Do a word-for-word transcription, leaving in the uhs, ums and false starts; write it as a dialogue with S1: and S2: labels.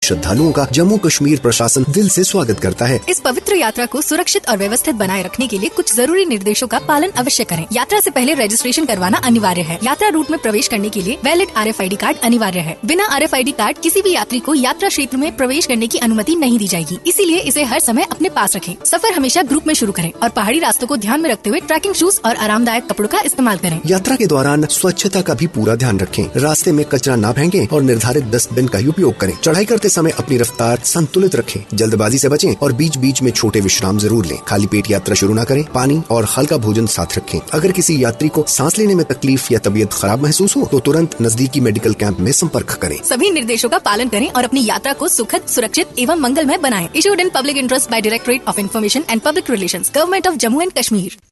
S1: श्रद्धालुओं का जम्मू कश्मीर प्रशासन दिल से स्वागत करता है।
S2: इस पवित्र यात्रा को सुरक्षित और व्यवस्थित बनाए रखने के लिए कुछ जरूरी निर्देशों का पालन अवश्य करें। यात्रा से पहले रजिस्ट्रेशन करवाना अनिवार्य है। यात्रा रूट में प्रवेश करने के लिए valid R F I D card अनिवार्य है। बिना R F I D card किसी भी यात्री को यात्रा क्षेत्र में प्रवेश करने की अनुमति नहीं दी जाएगी, इसीलिए इसे हर समय अपने पास रखें। सफर हमेशा ग्रुप में शुरू करें और पहाड़ी रास्तों को ध्यान में रखते हुए ट्रैकिंग शूज और आरामदायक कपड़ों का इस्तेमाल करें।
S1: यात्रा के दौरान स्वच्छता का भी पूरा ध्यान रखें। रास्ते में कचरा न फेंकें और निर्धारित डस्टबिन का उपयोग करें। चढ़ाई करते समय अपनी रफ्तार संतुलित रखें। जल्दबाजी से बचें और बीच बीच में छोटे विश्राम जरूर लें। खाली पेट यात्रा शुरू न करें। पानी और हल्का भोजन साथ रखें। अगर किसी यात्री को सांस लेने में तकलीफ या तबीयत खराब महसूस हो तो तुरंत नजदीकी मेडिकल कैंप में संपर्क करें।
S2: सभी निर्देशों का पालन करें और अपनी यात्रा को सुखद, सुरक्षित एवं मंगलमय बनाएं। Issued in public interest by directorate of information and public relations, government of Jammu and Kashmir.